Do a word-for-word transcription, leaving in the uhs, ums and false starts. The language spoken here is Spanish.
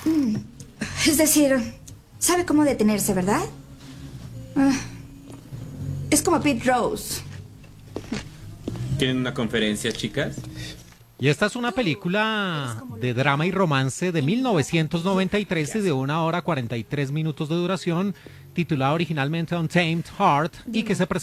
Es decir, sabe cómo detenerse, ¿verdad? Ah, es como Pete Rose. ¿Quieren una conferencia, chicas? Y esta es una película de drama y romance de mil novecientos noventa y tres y de una hora cuarenta y tres minutos de duración, titulada originalmente Untamed Heart y que se presentó